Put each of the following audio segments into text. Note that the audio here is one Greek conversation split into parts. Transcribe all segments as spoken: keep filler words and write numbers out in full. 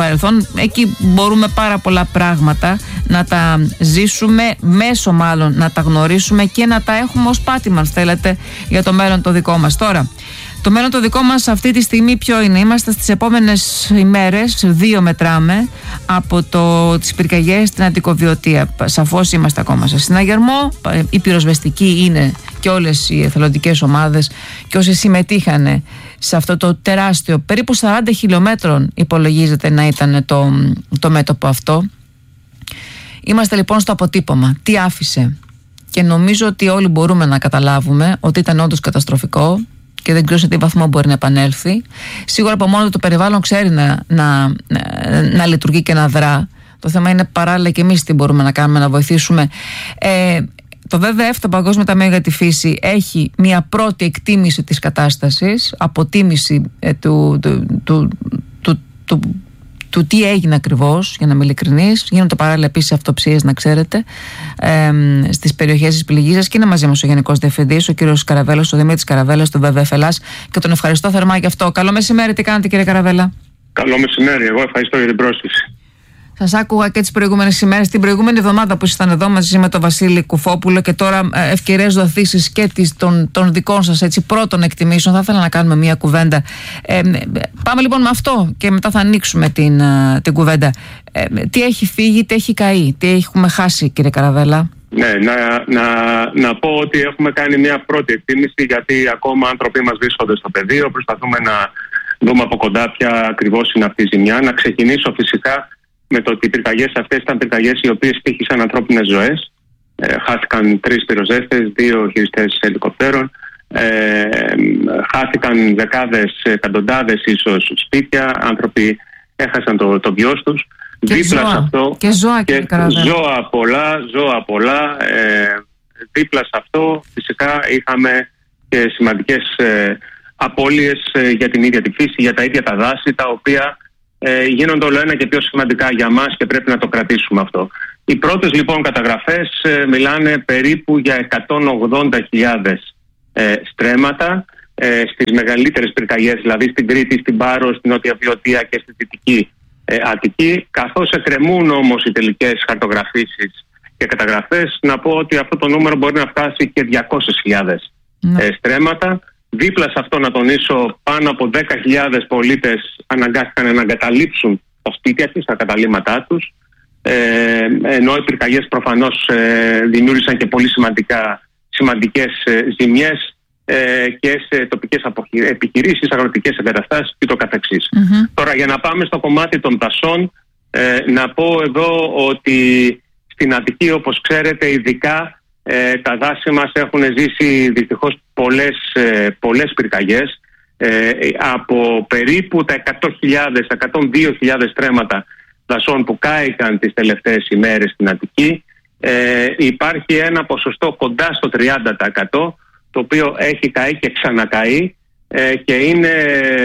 παρελθόν. Εκεί μπορούμε πάρα πολλά πράγματα να τα ζήσουμε, μέσω μάλλον να τα γνωρίσουμε και να τα έχουμε ως πάτημα, αν θέλετε, για το μέλλον το δικό μας. Τώρα, το μέλλον το δικό μας αυτή τη στιγμή ποιο είναι? Είμαστε στις επόμενες ημέρες, δύο μετράμε, από το, τις πυρκαγιές στην Αττικοβιωτία. Σαφώς είμαστε ακόμα σε συναγερμό. Η πυροσβεστική είναι και όλες οι εθελοντικές ομάδες και όσοι συμμετείχαν σε αυτό το τεράστιο, περίπου σαράντα χιλιόμετρων υπολογίζεται να ήταν το, το μέτωπο αυτό. Είμαστε λοιπόν στο αποτύπωμα. Τι άφησε? Και νομίζω ότι όλοι μπορούμε να καταλάβουμε ότι ήταν όντως καταστροφικό και δεν ξέρω σε τι βαθμό μπορεί να επανέλθει. Σίγουρα από μόνο το περιβάλλον ξέρει να, να, να, να λειτουργεί και να δρά. Το θέμα είναι παράλληλα και εμείς τι μπορούμε να κάνουμε να βοηθήσουμε. Ε, το ντάμπλιου ντάμπλιου εφ, το Παγκόσμιο Ταμείο για τη Φύση, έχει μια πρώτη εκτίμηση της κατάστασης, αποτίμηση ε, του, του, του, του, του, του τι έγινε ακριβώς, για να είμαι ειλικρινής. Γίνονται παράλληλα επίσης αυτοψίες, να ξέρετε, ε, στις περιοχές της πληγής και είναι μαζί μας ο Γενικός Διευθυντής, ο κύριος Καραβέλας, ο Δημήτρης Καραβέλας του ντάμπλιου ντάμπλιου εφ Ελλάς, και τον ευχαριστώ θερμά γι' αυτό. Καλό μεσημέρι, τι κάνετε κύριε Καραβέλα? Καλό μεσημέρι, εγώ ευχαριστώ για την πρόσκληση. Σας άκουγα και τις προηγούμενες ημέρες, την προηγούμενη εβδομάδα που ήσασταν εδώ μαζί με τον Βασίλη Κουφόπουλο, και τώρα ευκαιρίες δοθήσεις και τις, των, των δικών σας έτσι, πρώτων εκτιμήσεων. Θα ήθελα να κάνουμε μια κουβέντα. Ε, πάμε λοιπόν με αυτό και μετά θα ανοίξουμε την, την κουβέντα. Ε, τι έχει φύγει, τι έχει καεί, τι έχουμε χάσει, κύριε Καραβέλα? Ναι, να, να, να πω ότι έχουμε κάνει μια πρώτη εκτίμηση, γιατί ακόμα άνθρωποι μας βρίσκονται στο πεδίο. Προσπαθούμε να δούμε από κοντά ποια ακριβώς είναι αυτή η ζημιά. Να ξεκινήσω φυσικά με το ότι οι πυρκαγιές αυτές ήταν πυρκαγιές οι οποίες τύχησαν ανθρώπινες ζωές. Ε, χάθηκαν τρεις πυροσβέστες, δύο χειριστές ελικοπτέρων. Ε, χάθηκαν δεκάδες, εκατοντάδες ίσως σπίτια. Άνθρωποι έχασαν το, το βιός τους. Και δίπλα ζώα. σε αυτό, και ζώα, και ζώα πολλά, ζώα πολλά. Ε, δίπλα σε αυτό φυσικά είχαμε και σημαντικές ε, απώλειες ε, για την ίδια τη φύση, για τα ίδια τα δάση, τα οποία Ε, γίνονται όλο ένα και πιο σημαντικά για μας και πρέπει να το κρατήσουμε αυτό. Οι πρώτες λοιπόν καταγραφές ε, μιλάνε περίπου για εκατόν ογδόντα χιλιάδες ε, στρέμματα ε, στις μεγαλύτερες πυρκαγιές, δηλαδή στην Κρήτη, στην Πάρο, στην Νότια Βιωτία και στη Δυτική ε, Αττική. Καθώς εκκρεμούν όμως οι τελικές χαρτογραφήσεις και καταγραφές, να πω ότι αυτό το νούμερο μπορεί να φτάσει και διακόσιες χιλιάδες ε, στρέμματα. Δίπλα σε αυτό να τονίσω, πάνω από δέκα χιλιάδες πολίτες αναγκάστηκαν να εγκαταλείψουν τα σπίτια τους, τα καταλύματά τους, ε, ενώ οι πυρκαγιές προφανώς ε, δημιούργησαν και πολύ σημαντικά, σημαντικές ε, ζημιές ε, και σε τοπικές επιχειρήσεις, αγροτικές εγκαταστάσεις και το καθεξής. Mm-hmm. Τώρα, για να πάμε στο κομμάτι των δασών, ε, να πω εδώ ότι στην Αττική, όπως ξέρετε, ειδικά Ε, τα δάση μας έχουν ζήσει δυστυχώς πολλές, ε, πολλές πυρκαγιές, ε, από περίπου τα εκατό χιλιάδες, εκατόν δύο χιλιάδες στρέμματα δασών που κάηκαν τις τελευταίες ημέρες στην Αττική. Ε, υπάρχει ένα ποσοστό κοντά στο τριάντα τοις εκατό το οποίο έχει καεί και ξανακαεί, ε, και είναι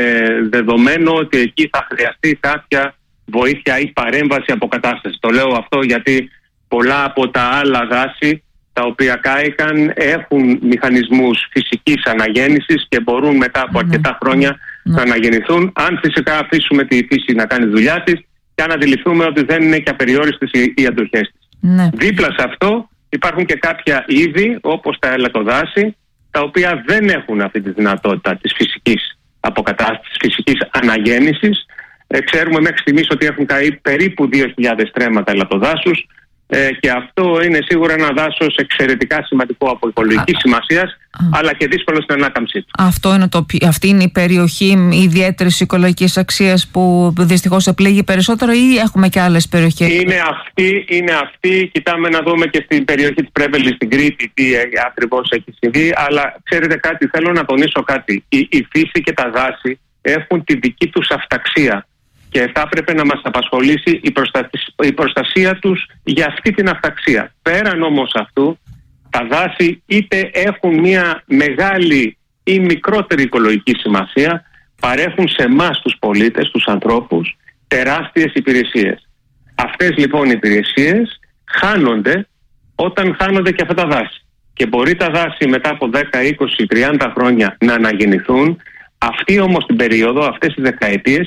δεδομένο ότι εκεί θα χρειαστεί κάποια βοήθεια ή παρέμβαση αποκατάσταση. Το λέω αυτό γιατί πολλά από τα άλλα δάση τα οποία κάηκαν έχουν μηχανισμούς φυσικής αναγέννησης και μπορούν μετά από αρκετά χρόνια mm. να αναγεννηθούν, αν φυσικά αφήσουμε τη φύση να κάνει δουλειά της και αν αντιληφθούμε ότι δεν είναι και απεριόριστες οι, οι αντοχές της. Mm. Δίπλα σε αυτό υπάρχουν και κάποια είδη, όπως τα ελαττοδάση, τα οποία δεν έχουν αυτή τη δυνατότητα της φυσικής αποκατάστασης, της φυσικής αναγέννησης. Ε, ξέρουμε μέχρι στιγμής ότι έχουν καεί περίπου δύο χιλιάδες στρέμματα ελαττοδάσους. Ε, και αυτό είναι σίγουρα ένα δάσος εξαιρετικά σημαντικό από οικολογική σημασίας, αλλά και δύσκολο στην ανάκαμψή του. Αυτό είναι το, αυτή είναι η περιοχή ιδιαίτερης οικολογικής αξίας που δυστυχώς επλήγει περισσότερο, ή έχουμε και άλλες περιοχές? Είναι αυτή, είναι αυτή. Κοιτάμε να δούμε και στην περιοχή της Πρέβελλης, στην Κρήτη, τι ακριβώς έχει συμβεί. Αλλά ξέρετε κάτι, θέλω να τονίσω κάτι. Η, η φύση και τα δάση έχουν τη δική τους αυταξία. Και θα έπρεπε να μας απασχολήσει η, προστα... η προστασία τους για αυτή την αυταξία. Πέραν όμως αυτού, τα δάση είτε έχουν μια μεγάλη ή μικρότερη οικολογική σημασία, παρέχουν σε εμάς τους πολίτες, τους ανθρώπους, τεράστιες υπηρεσίες. Αυτές λοιπόν οι υπηρεσίες χάνονται όταν χάνονται και αυτά τα δάση. Και μπορεί τα δάση μετά από δέκα, είκοσι, τριάντα χρόνια να αναγεννηθούν. Αυτή όμως την περίοδο, αυτές τις δεκαετίες,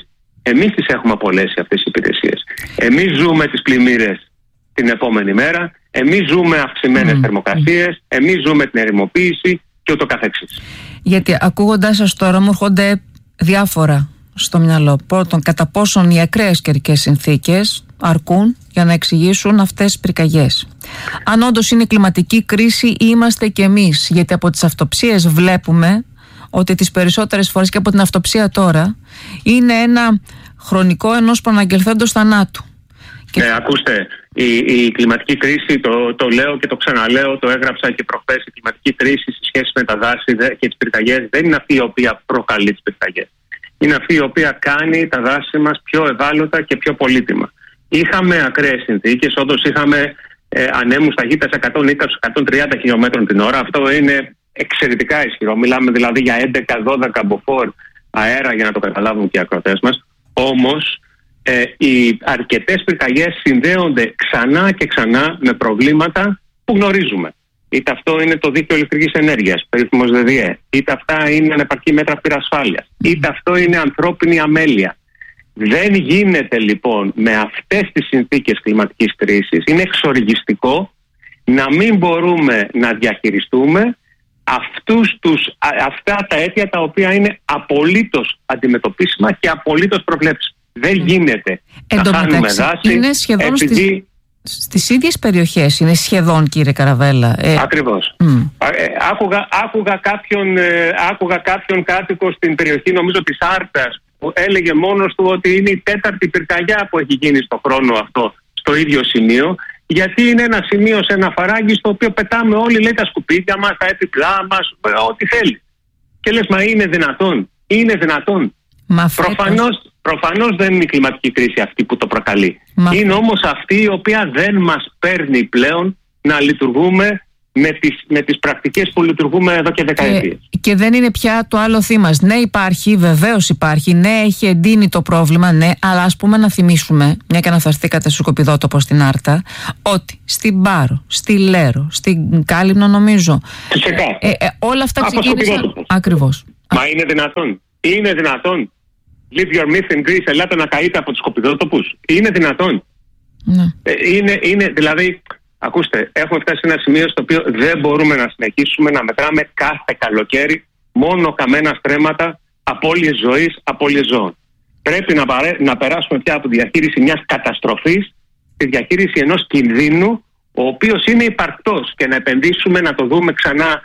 Εμείς τις έχουμε απολέσει αυτές οι υπηρεσίες. Εμείς ζούμε τις πλημμύρες την επόμενη μέρα, εμείς ζούμε αυξημένες mm. θερμοκρασίες, εμείς ζούμε την ερημοποίηση και ούτω καθεξής. Γιατί ακούγοντάς σας τώρα μου έρχονται διάφορα στο μυαλό. Πρώτον, κατά πόσον οι ακραίες καιρικές συνθήκες αρκούν για να εξηγήσουν αυτές τις πυρκαγιές. Αν όντως είναι κλιματική κρίση ή είμαστε κι εμείς. Γιατί από τις αυτοψίες βλέπουμε ότι τις περισσότερες φορές, και από την αυτοψία τώρα, είναι ένα χρονικό ενός προαναγγελθέντος θανάτου. Και... Ε, ακούστε, η, η κλιματική κρίση, το, το λέω και το ξαναλέω, το έγραψα και προχθές, η κλιματική κρίση σε σχέση με τα δάση και τις πυρκαγιές δεν είναι αυτή η οποία προκαλεί τις πυρκαγιές. Είναι αυτή η οποία κάνει τα δάση μας πιο ευάλωτα και πιο πολύτιμα. Είχαμε ακραίες συνθήκες, όντως είχαμε ε, ανέμους ταχύτητας εκατόν είκοσι με εκατόν τριάντα χιλιόμετρων την ώρα. Αυτό είναι εξαιρετικά ισχυρό. Μιλάμε δηλαδή για έντεκα με δώδεκα μποφόρ αέρα, για να το καταλάβουν και οι ακροατές μας. Όμως ε, οι αρκετές πυρκαγιές συνδέονται ξανά και ξανά με προβλήματα που γνωρίζουμε. Είτε αυτό είναι το δίκτυο ηλεκτρικής ενέργειας, περίφημος ΔΔΕ, είτε αυτά είναι ανεπαρκή μέτρα πυρασφάλειας, είτε αυτό είναι ανθρώπινη αμέλεια. Δεν γίνεται λοιπόν με αυτές τις συνθήκες κλιματικής κρίσης, είναι εξοργιστικό να μην μπορούμε να διαχειριστούμε αυτούς τους, αυτά τα αίτια τα οποία είναι απολύτως αντιμετωπίσιμα και απολύτως προβλέψιμα. Δεν γίνεται να χάνουμε δάση είναι σχεδόν επειδή... Στις... Στις ίδιες περιοχές είναι σχεδόν, κύριε Καραβέλα. Ε... Ακριβώς. Mm. Ε, άκουγα, άκουγα, κάποιον, ε, άκουγα κάποιον κάτοικο στην περιοχή, νομίζω της Άρτας, που έλεγε μόνος του ότι είναι η τέταρτη πυρκαγιά που έχει γίνει στο χρόνο αυτό, στο ίδιο σημείο, γιατί είναι ένα σημείο σε ένα φαράγγι στο οποίο πετάμε όλοι, λέει, τα σκουπίδια μας, τα έπιπλά μας, ό,τι θέλει. Και λες, μα είναι δυνατόν, είναι δυνατόν. Προφανώς, προφανώς δεν είναι η κλιματική κρίση αυτή που το προκαλεί. Μα... Είναι όμως αυτή η οποία δεν μας παίρνει πλέον να λειτουργούμε με τις, με τις πρακτικές που λειτουργούμε εδώ και δεκαετίες. Και, και δεν είναι πια το άλλο θύμα. Ναι, υπάρχει, βεβαίως υπάρχει. Ναι, έχει εντείνει το πρόβλημα, ναι, αλλά ας πούμε να θυμίσουμε, μια και αναφερθήκατε στο σκουπιδότοπο στην Άρτα, ότι στην Πάρο, στη Λέρο, στην Κάλυμνο, νομίζω. Φυσικά. Ε, ε, όλα αυτά ξεκίνησαν. Ακριβώς. Μα είναι δυνατόν. Είναι δυνατόν. Leave your myth in Greece, ελάτε να καείτε από τους σκουπιδότοπους. Είναι δυνατόν. Ναι. Ε, είναι, είναι, δηλαδή, ακούστε, έχουμε φτάσει σε ένα σημείο στο οποίο δεν μπορούμε να συνεχίσουμε να μετράμε κάθε καλοκαίρι μόνο καμένα στρέμματα, απώλειες ζωής, απώλειες ζώων. Πρέπει να, παρέ, να περάσουμε πια από τη διαχείριση μιας καταστροφής στη διαχείριση ενός κινδύνου, ο οποίος είναι υπαρκτός, και να επενδύσουμε, να το δούμε ξανά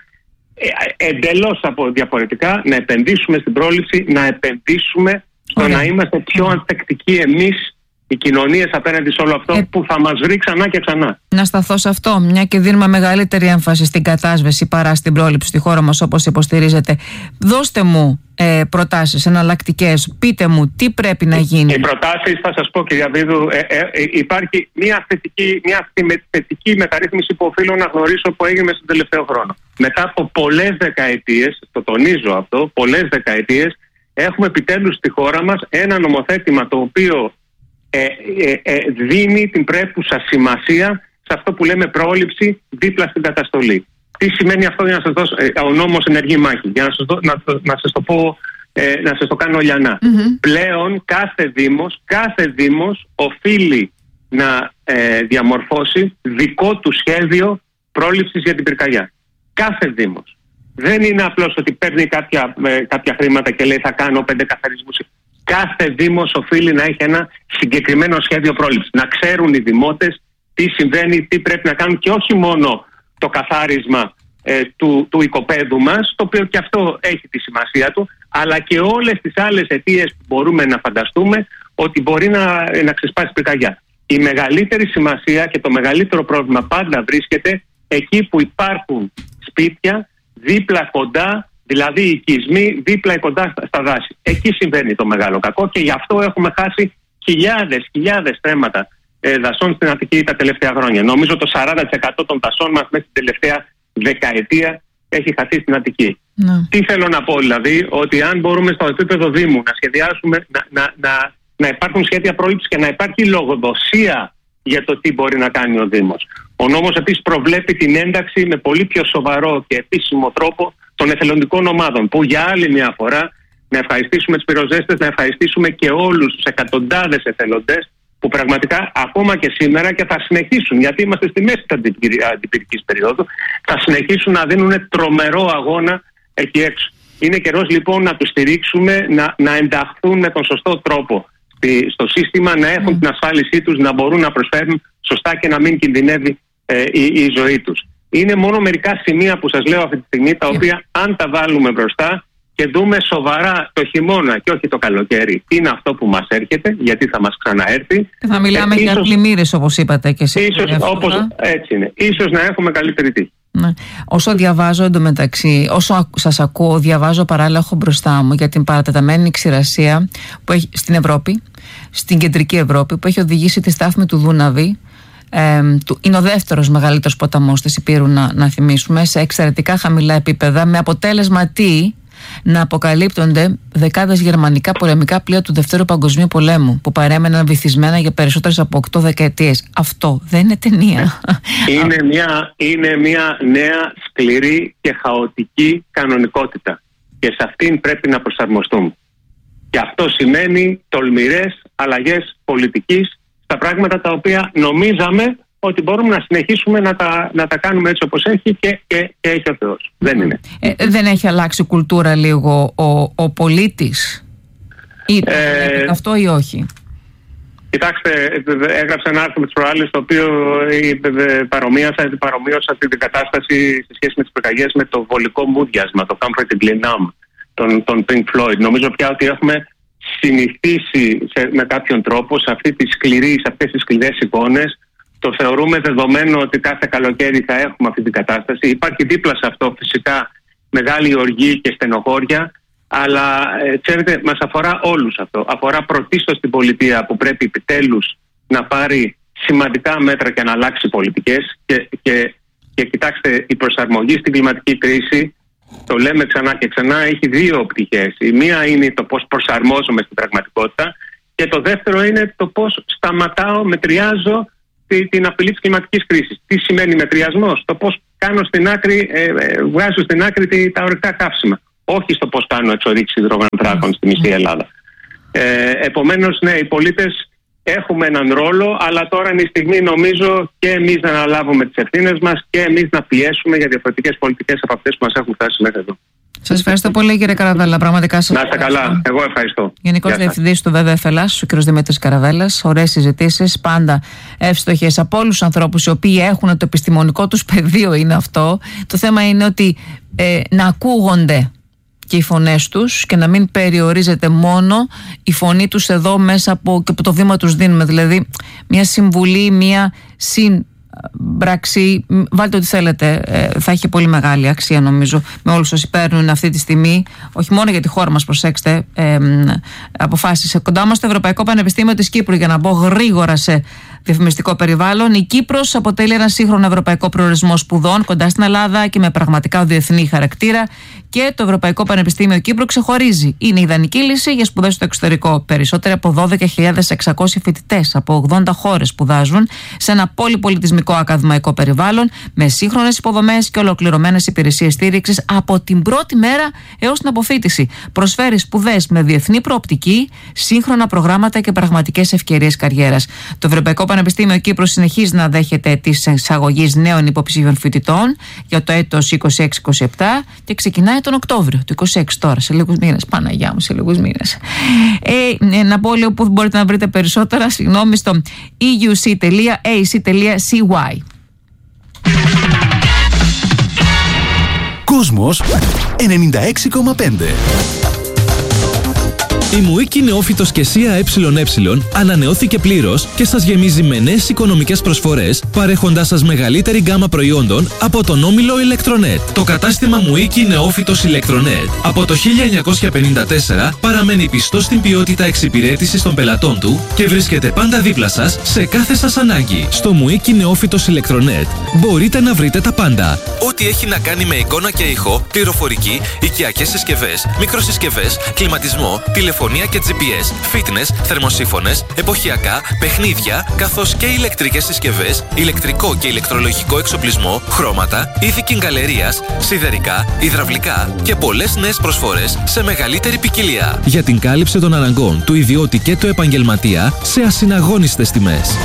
ε, εντελώς από διαφορετικά, να επενδύσουμε στην πρόληψη, να επενδύσουμε στο Ωραία. να είμαστε πιο ανθεκτικοί εμείς, οι κοινωνίες, απέναντι σε όλο αυτό ε... που θα μας βρει ξανά και ξανά. Να σταθώ σε αυτό, μια και δίνουμε μεγαλύτερη έμφαση στην κατάσβεση παρά στην πρόληψη στη χώρα μας, όπως υποστηρίζετε. Δώστε μου ε, προτάσεις εναλλακτικές, πείτε μου τι πρέπει να γίνει. Οι προτάσεις, θα σας πω, κυρία Βίδου, ε, ε, ε, υπάρχει μια θετική, μια θετική μεταρρύθμιση που οφείλω να γνωρίσω που έγινε στον τελευταίο χρόνο. Μετά από πολλές δεκαετίες, το τονίζω αυτό, πολλές δεκαετίες, έχουμε επιτέλους στη χώρα μας ένα νομοθέτημα το οποίο ε, ε, ε, δίνει την πρέπουσα σημασία σε αυτό που λέμε πρόληψη δίπλα στην καταστολή. Τι σημαίνει αυτό, για να σας δώσω, ε, ο νόμος ενεργή μάχη, για να σας, δω, να, να σας το πω, ε, να σας το κάνω λιανά. Mm-hmm. Πλέον κάθε δήμος, κάθε δήμος οφείλει να ε, διαμορφώσει δικό του σχέδιο πρόληψης για την πυρκαγιά. Κάθε δήμος. Δεν είναι απλώς ότι παίρνει κάποια, ε, κάποια χρήματα και λέει θα κάνω πέντε καθαρισμούς. Κάθε δήμος οφείλει να έχει ένα συγκεκριμένο σχέδιο πρόληψης. Να ξέρουν οι δημότες τι συμβαίνει, τι πρέπει να κάνουν, και όχι μόνο το καθάρισμα ε, του, του οικοπαίδου μας, το οποίο και αυτό έχει τη σημασία του, αλλά και όλες τις άλλες αιτίες που μπορούμε να φανταστούμε ότι μπορεί να, να ξεσπάσει πυρκαγιά. Η μεγαλύτερη σημασία και το μεγαλύτερο πρόβλημα πάντα βρίσκεται εκεί που υπάρχουν σπίτια δίπλα κοντά, δηλαδή οι οικισμοί δίπλα κοντά στα δάση. Εκεί συμβαίνει το μεγάλο κακό και γι' αυτό έχουμε χάσει χιλιάδες, χιλιάδες στρέμματα ε, δασών στην Αττική τα τελευταία χρόνια. Νομίζω το σαράντα τοις εκατό των δασών μας μέσα στην τελευταία δεκαετία έχει χαθεί στην Αττική. Ναι. Τι θέλω να πω, δηλαδή, ότι αν μπορούμε στο επίπεδο Δήμου να σχεδιάσουμε, να, να, να, να υπάρχουν σχέδια πρόληψης και να υπάρχει λογοδοσία για το τι μπορεί να κάνει ο Δήμος. Ο νόμος επίσης προβλέπει την ένταξη με πολύ πιο σοβαρό και επίσημο τρόπο των εθελοντικών ομάδων, που για άλλη μια φορά να ευχαριστήσουμε τους πυροζέστες, να ευχαριστήσουμε και όλους τους εκατοντάδες εθελοντές που πραγματικά ακόμα και σήμερα και θα συνεχίσουν, γιατί είμαστε στη μέση της αντιπυρικής περίοδου, θα συνεχίσουν να δίνουν τρομερό αγώνα εκεί έξω. Είναι καιρός λοιπόν να τους στηρίξουμε, να, να ενταχθούν με τον σωστό τρόπο στο σύστημα, να έχουν mm. την ασφάλισή τους, να μπορούν να προσφέρουν σωστά και να μην κινδυνεύει ε, η, η ζωή τους. Είναι μόνο μερικά σημεία που σας λέω αυτή τη στιγμή, τα οποία αν τα βάλουμε μπροστά και δούμε σοβαρά το χειμώνα και όχι το καλοκαίρι, είναι αυτό που μας έρχεται, γιατί θα μας ξαναέρθει. Και θα μιλάμε ε, για ίσως, πλημμύρες, όπως είπατε και εσείς. Ίσως, όπως, έτσι είναι. Ίσως να έχουμε καλύτερη τύχη. Ναι. Όσο διαβάζω εντωμεταξύ, όσο σας ακούω, διαβάζω παράλληλα, έχω μπροστά μου για την παρατεταμένη ξηρασία που έχει στην Ευρώπη, στην κεντρική Ευρώπη, που έχει οδηγήσει τη στάθμη του Δούναβη. Ε, είναι ο δεύτερος μεγαλύτερος ποταμός της Υπήρου, να, να θυμίσουμε, σε εξαιρετικά χαμηλά επίπεδα, με αποτέλεσμα τι? Να αποκαλύπτονται δεκάδες γερμανικά πολεμικά πλοία του Δευτέρου Παγκοσμίου Πολέμου που παρέμεναν βυθισμένα για περισσότερες από οκτώ δεκαετίες. Αυτό δεν είναι ταινία. Είναι μια, είναι μια νέα σκληρή και χαοτική κανονικότητα και σε αυτήν πρέπει να προσαρμοστούμε. Και αυτό σημαίνει τολμηρές αλλαγές πολιτικής στα πράγματα τα οποία νομίζαμε ότι μπορούμε να συνεχίσουμε να τα, να τα κάνουμε έτσι όπως έχει και, και, και έχει ο Θεός. Δεν είναι. Ε, δεν έχει αλλάξει κουλτούρα λίγο ο, ο πολίτης ή ε, αυτό ή όχι? Κοιτάξτε, έγραψα ένα άρθρο με τις προάλλες, το οποίο παρομοίωσα, παρομοίωσα την κατάσταση σε σχέση με τις πυρκαγιές με το βολικό μούδιασμα, το Comfortably Numb, τον, τον Pink Floyd. Νομίζω πια ότι έχουμε συνηθίσει σε, με κάποιον τρόπο σε, αυτή τη σκληρή, σε αυτές τις σκληρές εικόνες. Το θεωρούμε δεδομένο ότι κάθε καλοκαίρι θα έχουμε αυτή την κατάσταση. Υπάρχει δίπλα σε αυτό φυσικά μεγάλη οργή και στενοχώρια, αλλά ε, ξέρετε, μας αφορά όλους αυτό. Αφορά πρωτίστως την πολιτεία που πρέπει επιτέλους να πάρει σημαντικά μέτρα και να αλλάξει πολιτικές. Και, και, και κοιτάξτε, η προσαρμογή στην κλιματική κρίση, το λέμε ξανά και ξανά, έχει δύο πτυχές. Η μία είναι το πώς προσαρμόζομαι στην πραγματικότητα και το δεύτερο είναι το πώς σταματάω, μετριάζω την απειλή της κλιματικής κρίσης. Τι σημαίνει μετριασμός? Το πώς κάνω στην άκρη, ε, ε, βγάζω στην άκρη τα ορυκτά καύσιμα. Όχι στο πώς κάνω εξορίξεις υδρογονανθράκων στη μισή Ελλάδα. Ε, επομένως, ναι, οι πολίτες έχουμε έναν ρόλο, αλλά τώρα είναι η στιγμή, νομίζω, και εμείς να αναλάβουμε τις ευθύνες μας και εμείς να πιέσουμε για διαφορετικές πολιτικές από αυτές που μας έχουν φτάσει μέχρι εδώ. Σας ευχαριστώ πολύ, κύριε Καραβέλλα. Πραγματικά σας να είστε καλά. Εγώ ευχαριστώ. Γενικός Διευθυντής του ΒΒΕΦΕΛΑΣ, ο κ. Δημήτρης Καραβέλλας. Ωραίες συζητήσεις, πάντα εύστοχες από όλους τους ανθρώπους οι οποίοι έχουν το επιστημονικό τους πεδίο, είναι αυτό. Το θέμα είναι ότι ε, να ακούγονται και οι φωνές τους και να μην περιορίζεται μόνο η φωνή τους εδώ μέσα από, και από το βήμα τους δίνουμε. Δηλαδή, μια συμβουλή, μια συν. Μπράξη, βάλτε ό,τι θέλετε, ε, θα έχει πολύ μεγάλη αξία, νομίζω, με όλους όσοι παίρνουν αυτή τη στιγμή, όχι μόνο για τη χώρα μας, προσέξτε, ε, αποφάσεις. Κοντά μας στο Ευρωπαϊκό Πανεπιστήμιο της Κύπρου, για να μπω γρήγορα σε διαφημιστικό περιβάλλον. Η Κύπρος αποτελεί ένα σύγχρονο ευρωπαϊκό προορισμό σπουδών κοντά στην Ελλάδα και με πραγματικά διεθνή χαρακτήρα, και το Ευρωπαϊκό Πανεπιστήμιο Κύπρου ξεχωρίζει. Είναι ιδανική λύση για σπουδές στο εξωτερικό. Περισσότεροι από δώδεκα χιλιάδες εξακόσιοι φοιτητές από ογδόντα χώρες σπουδάζουν σε ένα πολυπολιτισμικό ακαδημαϊκό περιβάλλον με σύγχρονες υποδομές και ολοκληρωμένες υπηρεσίες στήριξης από την πρώτη μέρα έως την αποφοίτηση. Προσφέρει σπουδές με διεθνή προοπτική, σύγχρονα προγράμματα και πραγματικές ευκαιρίες καριέρας. Το Ευρωπαϊκό Πανεπιστήμιο Κύπρου συνεχίζει να δέχεται αιτήσεις εξαγωγής νέων υποψήφιων φοιτητών για το έτος είκοσι έξι είκοσι επτά και ξεκινάει τον Οκτώβριο του είκοσι έξι, τώρα, σε λίγους μήνες. Παναγιά μου, σε λίγους μήνες. Ε, να πω λίγο που μπορείτε να βρείτε περισσότερα, συγγνώμη, στο ι γιου σι τελεία έι σι τελεία σι γουάι. Κόσμος ενενήντα έξι κόμμα πέντε. Η Μουίκη Νεόφυτος και ΣΥΑ ΕΕ ανανεώθηκε πλήρως και σας γεμίζει με νέες οικονομικές προσφορές, παρέχοντάς σας μεγαλύτερη γκάμα προϊόντων από τον όμιλο Ηλεκτρονέτ. Το κατάστημα Μουίκη Νεόφυτος Ηλεκτρονέτ από το χίλια εννιακόσια πενήντα τέσσερα παραμένει πιστό στην ποιότητα εξυπηρέτησης των πελατών του και βρίσκεται πάντα δίπλα σας σε κάθε σας ανάγκη. Στο Μουίκη Νεόφυτος Ηλεκτρονέτ μπορείτε να βρείτε τα πάντα. Ό,τι έχει να κάνει με εικόνα και ήχο, πληροφορική, οικιακές συσκευές, μικροσυσκευές, κλιματισμό, τηλεφορία τηλεφωνία και τζι πι ες, fitness, θερμοσύφωνες, εποχιακά, παιχνίδια, καθώς και ηλεκτρικές συσκευές, ηλεκτρικό και ηλεκτρολογικό εξοπλισμό, χρώματα, είδη κιγκαλερίας, σιδερικά, υδραυλικά και πολλές νέες προσφορές σε μεγαλύτερη ποικιλία. Για την κάλυψη των αναγκών του ιδιώτη και του επαγγελματία σε ασυναγώνιστες τιμές.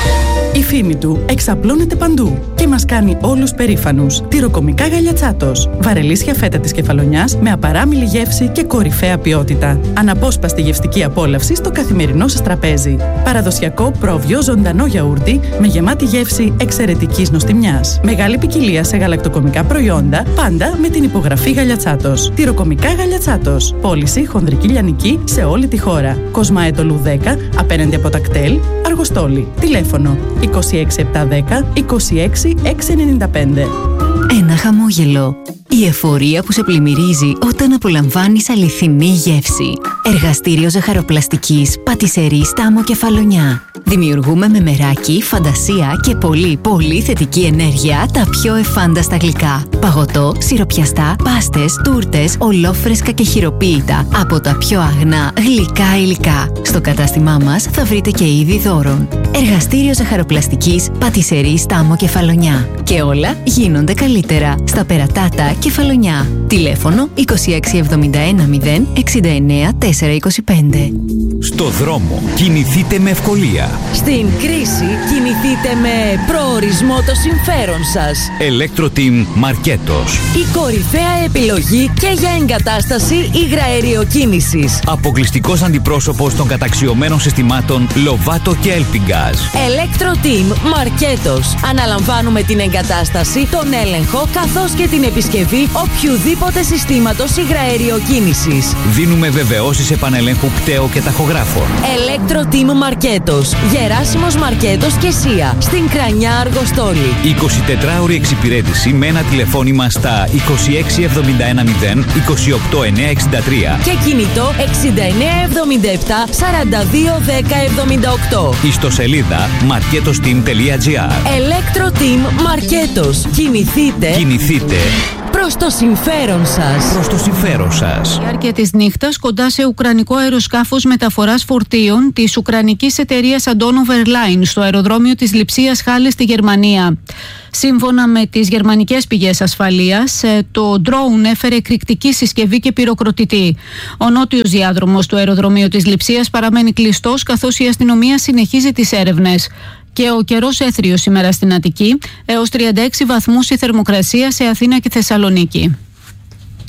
Η φήμη του εξαπλώνεται παντού και μας κάνει όλους περήφανους. Τυροκομικά Γαλιατσάτος. Βαρελίσια φέτα της Κεφαλονιάς με απαράμιλη γεύση και κορυφαία ποιότητα. Αναπόσπαστη γευστική απόλαυση στο καθημερινό σας τραπέζι. Παραδοσιακό πρόβιο ζωντανό γιαούρτι με γεμάτη γεύση εξαιρετικής νοστιμιάς. Μεγάλη ποικιλία σε γαλακτοκομικά προϊόντα, πάντα με την υπογραφή Γαλιατσάτος. Τυροκομικά Γαλιατσάτος. Πώληση χονδρική λιανική σε όλη τη χώρα. Κοσμαέτολου δέκα απέναντι από τα κτέλ, Αργοστόλη. Τηλέφωνο είκοσι έξι επτακόσια δέκα είκοσι έξι εξακόσια ενενήντα πέντε. Ένα χαμόγελο. Η εφορία που σε πλημμυρίζει όταν απολαμβάνεις αληθινή γεύση. Εργαστήριο ζαχαροπλαστικής Πατισερή Στάμο Κεφαλονιά. Δημιουργούμε με μεράκι, φαντασία και πολύ πολύ θετική ενέργεια τα πιο εφάνταστα γλυκά. Παγωτό, σιροπιαστά, πάστες, τούρτες, ολόφρεσκα και χειροποίητα από τα πιο αγνά γλυκά υλικά. Στο κατάστημά μας θα βρείτε και είδη δώρων. Εργαστήριο ζαχαροπλαστικής Πατισερή Στάμο Κεφαλονιά. Και όλα γίνονται καλύτερα στα Περατάτα Κεφαλονιά. Τηλέφωνο είκοσι έξι εβδομήντα ένα μηδέν εξήντα εννέα τετρακόσια είκοσι πέντε. Στο δρόμο κινηθείτε με ευκολία. Στην κρίση κινηθείτε με προορισμό το συμφέρον σας. Electro-Team Μαρκέτος. Η κορυφαία επιλογή και για εγκατάσταση υγραεριοκίνησης. Αποκλειστικός αντιπρόσωπος των καταξιωμένων συστημάτων Lovato και Elpingaz. Electro-Team Μαρκέτος. Αναλαμβάνουμε την εγκατάσταση, τον έλεγχο καθώς και την επισκευή οποιουδήποτε συστήματος υγραεριοκίνησης. Δίνουμε βεβαιώσεις επανελέγχου πτέο και ταχογράφων. Electro-Team Μαρκέτος. Γεράσιμος Μαρκέτος και Σία. Στην Κρανιά Αργοστόλη. εικοσιτετράωρη εξυπηρέτηση με ένα τηλεφώνημα στα είκοσι έξι εβδομήντα ένα μηδέν είκοσι οκτώ εννιακόσια εξήντα τρία και κινητό εξήντα εννέα εβδομήντα επτά σαράντα δύο δέκα εβδομήντα οκτώ. Ιστοσελίδα marketosteam τελεία gr. Electro-Team Μαρκέτος. Κινηθείτε. Κινηθείτε. Προς το συμφέρον σας. Προς το συμφέρον σας. Η διάρκεια της νύχτας κοντά σε ουκρανικό αεροσκάφος μεταφοράς φορτίων της ουκρανικής εταιρείας Antonov Airlines στο αεροδρόμιο της Λειψίας Χάλες στη Γερμανία. Σύμφωνα με τις γερμανικές πηγές ασφαλείας, το ντρόουν έφερε εκρηκτική συσκευή και πυροκροτητή. Ο νότιος διάδρομος του αεροδρομίου της Λειψίας παραμένει κλειστός, καθώς η αστυνομία συνεχίζει τις έρευνες. Και ο καιρός έθριος σήμερα στην Αττική, έως τριάντα έξι βαθμούς η θερμοκρασία σε Αθήνα και Θεσσαλονίκη.